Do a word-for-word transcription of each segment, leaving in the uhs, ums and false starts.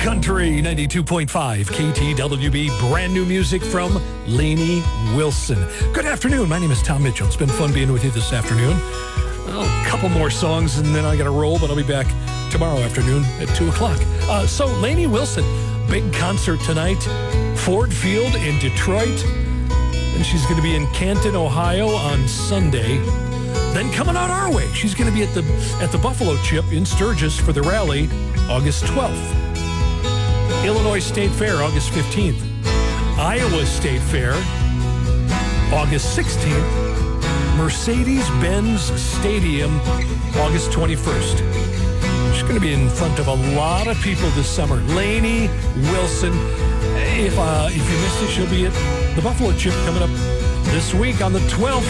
Country ninety-two point five K T W B. Brand new music from Lainey Wilson. Good afternoon. My name is Tom Mitchell. It's been fun being with you this afternoon. Well, a couple more songs and then I got to roll, but I'll be back tomorrow afternoon at two o'clock. Uh, so, Lainey Wilson, big concert tonight, Ford Field in Detroit. And she's going to be in Canton, Ohio on Sunday. Then coming out our way, she's going to be at the at the Buffalo Chip in Sturgis for the rally August twelfth. Illinois State Fair, August fifteenth. Iowa State Fair, August sixteenth. Mercedes-Benz Stadium, August twenty-first. She's going to be in front of a lot of people this summer. Lainey Wilson. If, uh, if you missed it, she'll be at the Buffalo Chip coming up this week on the twelfth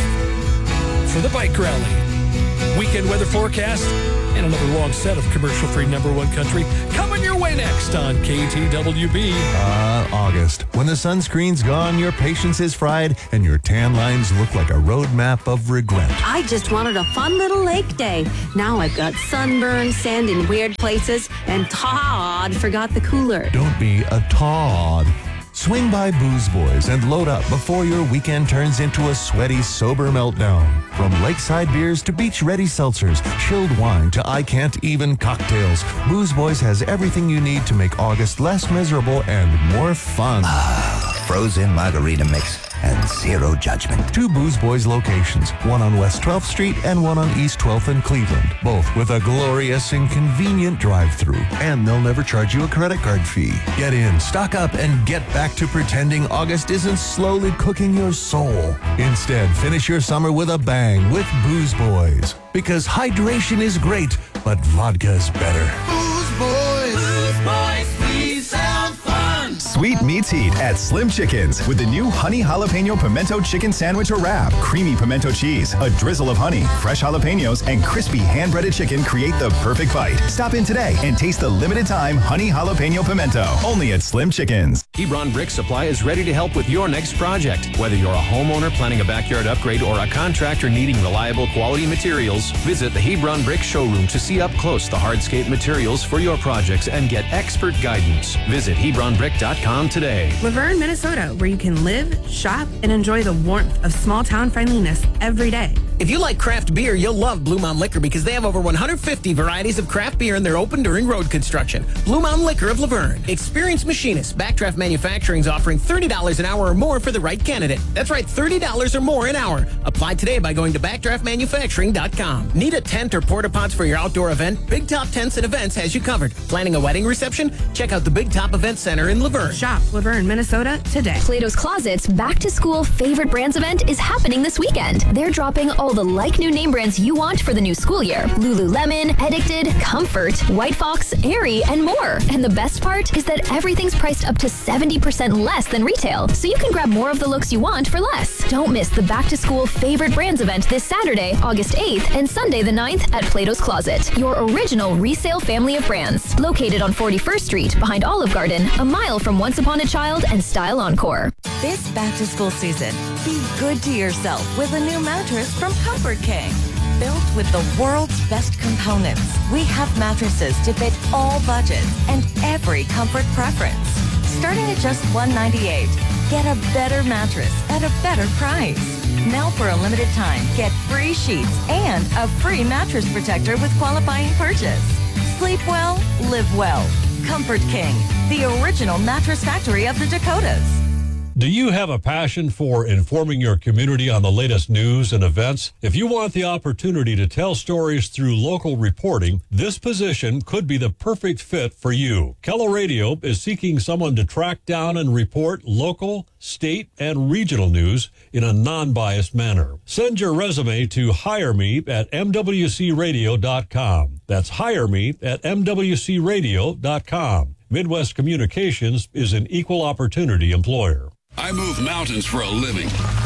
for the bike rally. Weekend weather forecast and another long set of commercial-free number one country coming your way next on K T W B. Uh, August. When the sunscreen's gone, your patience is fried, and your tan lines look like a roadmap of regret. I just wanted a fun little lake day. Now I've got sunburn, sand in weird places, and Todd forgot the cooler. Don't be a Todd. Swing by Booze Boys and load up before your weekend turns into a sweaty, sober meltdown. From lakeside beers to beach-ready seltzers, chilled wine to I can't even cocktails, Booze Boys has everything you need to make August less miserable and more fun. Ah, frozen margarita mix and zero judgment. Two Booze Boys locations, one on West twelfth Street and one on East twelfth in Cleveland, both with a glorious and convenient drive-thru. And they'll never charge you a credit card fee. Get in, stock up, and get back to pretending August isn't slowly cooking your soul. Instead, finish your summer with a bang with Booze Boys. Because hydration is great, but vodka's better. Booze Boys. Booze Boys, we sound fun. Sweet meets heat at Slim Chickens with the new honey jalapeno pimento chicken sandwich or wrap. Creamy pimento cheese, a drizzle of honey, fresh jalapenos, and crispy hand-breaded chicken create the perfect bite. Stop in today and taste the limited time honey jalapeno pimento. Only at Slim Chickens. Hebron Brick Supply is ready to help with your next project. Whether you're a homeowner planning a backyard upgrade or a contractor needing reliable quality materials, visit the Hebron Brick Showroom to see up close the hardscape materials for your projects and get expert guidance. Visit Hebron Brick dot com today. Laverne, Minnesota, where you can live, shop, and enjoy the warmth of small-town friendliness every day. If you like craft beer, you'll love Blue Mountain Liquor because they have over one hundred fifty varieties of craft beer and they're open during road construction. Blue Mountain Liquor of Laverne. Experienced machinists. Backdraft Manufacturing is offering thirty dollars an hour or more for the right candidate. That's right, thirty dollars or more an hour. Apply today by going to backdraft manufacturing dot com. Need a tent or porta pots for your outdoor event? Big Top Tents and Events has you covered. Planning a wedding reception? Check out the Big Top Event Center in Laverne. Shop Laverne, Minnesota today. Plato's Closet's Back to School Favorite Brands event is happening this weekend. They're dropping all the like new name brands you want for the new school year. Lululemon, Addicted, Comfort, White Fox, Aerie, and more. And the best part is that everything's priced up to seventy percent less than retail, so you can grab more of the looks you want for less. Don't miss the Back to School Favorite Brands event this Saturday, August eighth, and Sunday the ninth at Plato's Closet, your original resale family of brands. Located on forty-first Street behind Olive Garden, a mile from Once Upon a Child and Style Encore. This back-to-school season, be good to yourself with a new mattress from Comfort King. Built with the world's best components, we have mattresses to fit all budgets and every comfort preference. Starting at just one hundred ninety-eight dollars, get a better mattress at a better price. Now for a limited time, get free sheets and a free mattress protector with qualifying purchase. Sleep well, live well. Comfort King, the original mattress factory of the Dakotas. Do you have a passion for informing your community on the latest news and events? If you want the opportunity to tell stories through local reporting, this position could be the perfect fit for you. Keller Radio is seeking someone to track down and report local, state, and regional news in a non-biased manner. Send your resume to hire me at m w c radio dot com. That's hire me at m w c radio dot com. Midwest Communications is an equal opportunity employer. I move mountains for a living.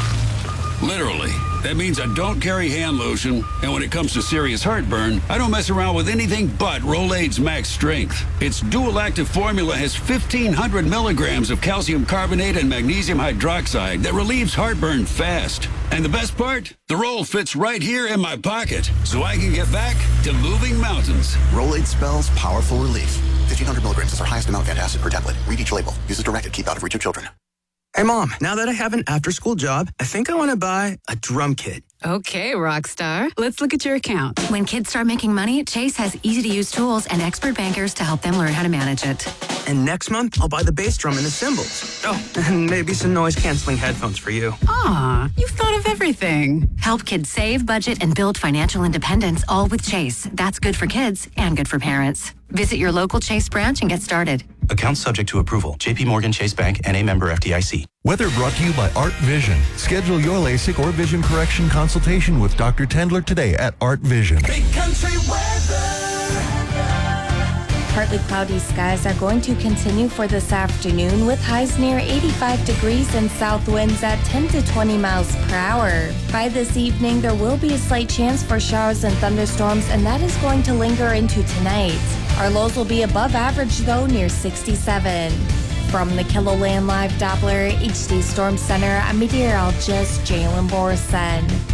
Literally. That means I don't carry hand lotion, and when it comes to serious heartburn, I don't mess around with anything but Rolaids Max Strength. Its dual-active formula has fifteen hundred milligrams of calcium carbonate and magnesium hydroxide that relieves heartburn fast. And the best part? The roll fits right here in my pocket, so I can get back to moving mountains. Rolaids spells powerful relief. fifteen hundred milligrams is our highest amount of antacid per tablet. Read each label. Use as directed. Keep out of reach of children. Hey, Mom, now that I have an after-school job, I think I want to buy a drum kit. Okay, Rockstar. Let's look at your account. When kids start making money, Chase has easy-to-use tools and expert bankers to help them learn how to manage it. And next month, I'll buy the bass drum and the cymbals. Oh, and maybe some noise-canceling headphones for you. Aw, you've thought of everything. Help kids save, budget, and build financial independence, all with Chase. That's good for kids and good for parents. Visit your local Chase branch and get started. Account subject to approval. J P Morgan Chase Bank and a member F D I C. Weather brought to you by Art Vision. Schedule your LASIK or vision correction consultation with Doctor Tendler today at Art Vision. Big country weather. Partly cloudy skies are going to continue for this afternoon with highs near eighty-five degrees and south winds at ten to twenty miles per hour. By this evening, there will be a slight chance for showers and thunderstorms, and that is going to linger into tonight. Our lows will be above average, though, near sixty-seven. From the KiloLand Live Doppler H D Storm Center, I'm meteorologist Jalen Borson.